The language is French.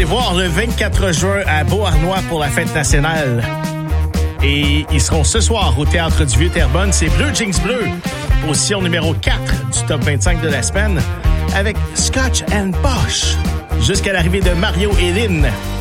les voir le 24 juin à Beauharnois pour la fête nationale. Et ils seront ce soir au Théâtre du Vieux-Terrebonne. C'est Bleu Jeans Bleu, position numéro 4 du top 25 de la semaine, avec Scotch and Posh, jusqu'à l'arrivée de Mario et Lynn.